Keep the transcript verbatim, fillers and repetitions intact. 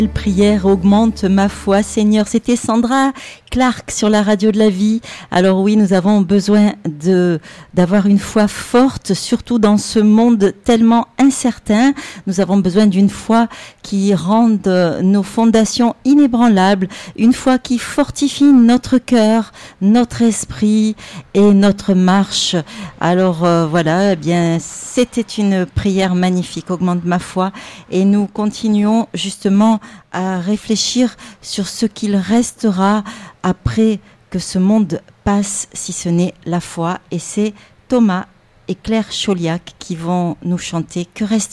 Prière augmente ma foi, Seigneur. C'était Sandra Clark sur la radio de la vie. Alors oui, nous avons besoin de d'avoir une foi forte, surtout dans ce monde tellement incertain. Nous avons besoin d'une foi qui rende nos fondations inébranlables, une foi qui fortifie notre cœur, notre esprit et notre marche. Alors euh, voilà, eh bien, c'était une prière magnifique, augmente ma foi, et nous continuons justement à réfléchir sur ce qu'il restera après que ce monde passe, si ce n'est la foi. Et c'est Thomas et Claire Chauliac qui vont nous chanter « Que reste-t-il » ?